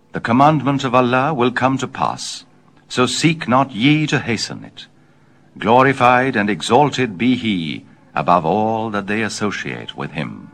The commandment of Allah will come to pass, so seek not ye to hasten it. Glorified and exalted be He above all that they associate with Him.